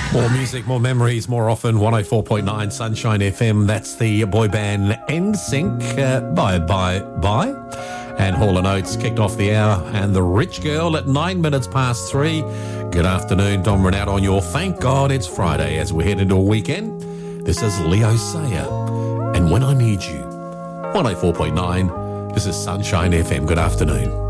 More music, more memories, more often. 104.9 Sunshine FM. That's the boy band NSYNC. Bye. And Hall & Oates kicked off the hour. And The Rich Girl at 9 minutes past 3. Good afternoon. Dom Renat on your Thank God It's Friday as we head into a weekend. This is Leo Sayer. And When I Need You. 104.9. This is Sunshine FM. Good afternoon.